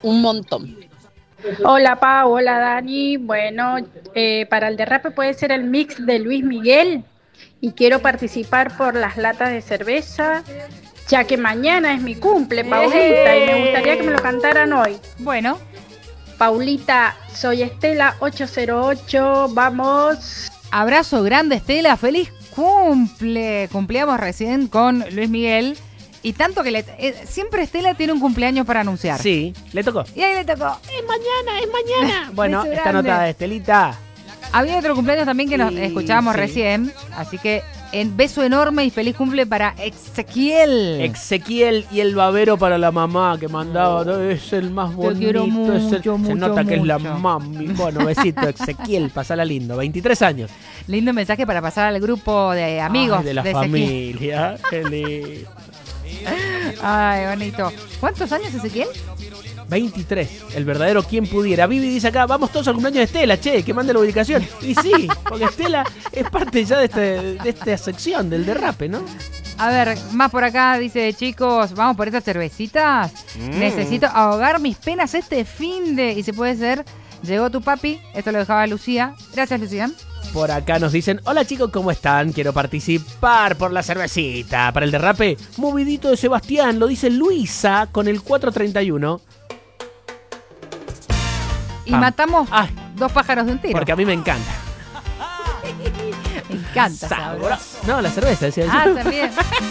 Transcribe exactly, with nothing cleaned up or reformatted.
un montón. Hola Pau, hola Dani. Bueno, eh, para el derrape puede ser el mix de Luis Miguel y quiero participar por las latas de cerveza, ya que mañana es mi cumple, Paulita, y me gustaría que me lo cantaran hoy. Bueno, Paulita, soy Estela ocho cero ocho, vamos. abrazo grande, Estela, feliz cumple. Cumplíamos recién con Luis Miguel. Y tanto que le, eh, siempre Estela tiene un cumpleaños para anunciar. Sí, le tocó. Y ahí le tocó. Es mañana, es mañana. Bueno, Beso esta grande. nota de Estelita. Había otro cumpleaños también que nos Y- escuchábamos sí. recién. Así que en beso enorme y feliz cumple para Ezequiel. Ezequiel y el babero para la mamá que mandaba. ¿no? Es el más bonito. quiero es el- mucho, se mucho, nota que es la mucho. mami. Bueno, besito, Ezequiel, pasala lindo. veintitrés años. Lindo mensaje para pasar al grupo de amigos Ay, de la Ezequiel. familia. Qué lindo. Ay, bonito. ¿Cuántos años Ezequiel? veintitrés, el verdadero quien pudiera. Vivi dice acá, vamos todos al cumpleaños de Estela, che, que mande la ubicación. Y sí, porque Estela es parte ya de, este, de esta sección del derrape, ¿no? A ver, más por acá dice, chicos, vamos por esas cervecitas. Mm. Necesito ahogar mis penas este finde. Y si puede ser, llegó tu papi. Esto lo dejaba Lucía. Gracias, Lucía. Por acá nos dicen, hola chicos, ¿cómo están? Quiero participar por la cervecita. Para el derrape, movidito de Sebastián, lo dice Luisa con el cuatro treinta y uno. Y Pam. matamos Ay, dos pájaros de un tiro. porque a mí me encanta. Me encanta. Sabroso. No, la cerveza, decía yo. Ah, también.